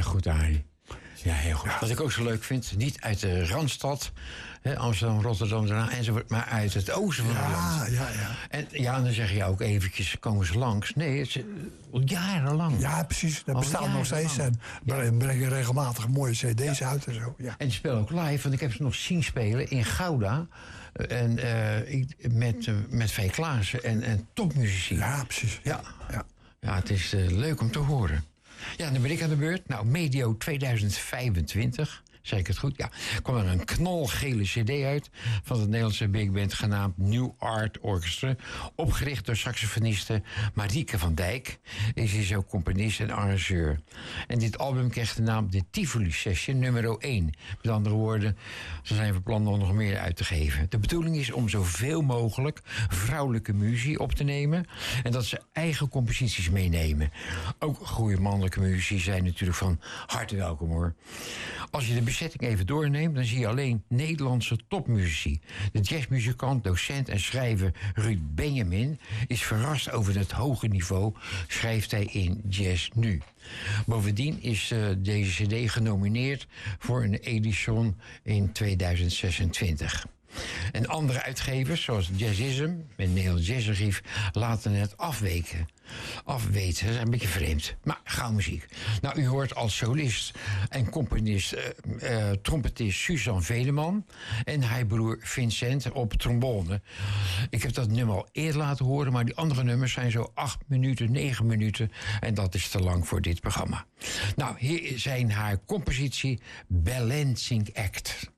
goed, Arie. Ja, heel goed. Wat ik ook zo leuk vind, niet uit de Randstad, Amsterdam, Rotterdam, daarna enzovoort, maar uit het oosten van het land. Ja. En ja, dan zeg je ook eventjes, komen ze langs. Nee, het is jarenlang. Ja, precies. Dat bestaat nog steeds. En brengen regelmatig mooie cd's uit en zo. Ja. En die spelen ook live, want ik heb ze nog zien spelen in Gouda. En met V. Klaassen en topmuzici. Ja, precies. Ja. Ja, het is leuk om te horen. Ja, dan ben ik aan de beurt. Nou, medio 2025, zeg ik het goed? Ja, kwam er een knalgele cd uit van het Nederlandse big band genaamd New Art Orchestra. Opgericht door saxofoniste Marieke van Dijk. Is hij zo componist en arrangeur. En dit album kreeg de naam de Tivoli Session nummer 1. Met andere woorden, ze zijn van plan om nog meer uit te geven. De bedoeling is om zoveel mogelijk vrouwelijke muziek op te nemen. En dat ze eigen composities meenemen. Ook goede mannelijke muzici zijn natuurlijk van harte welkom, hoor. Als je de bezetting even doorneemt, dan zie je alleen Nederlandse topmuzici. De jazzmuzikant, docent en schrijver Ruud Benjamin is verrast over het hoge niveau, schrijft hij in Jazz Nu. Bovendien is deze cd genomineerd voor een Edison in 2026. En andere uitgevers, zoals Jazzism en Nederlands Jazzarchief, laten het afweten. Dat is een beetje vreemd. Maar gauw muziek. Nou, u hoort als solist en componist trompetist Suzanne Veleman en haar broer Vincent op trombone. Ik heb dat nummer al eerder laten horen, maar die andere nummers zijn zo 8 minuten, 9 minuten. En dat is te lang voor dit programma. Nou, hier zijn haar compositie Balancing Act.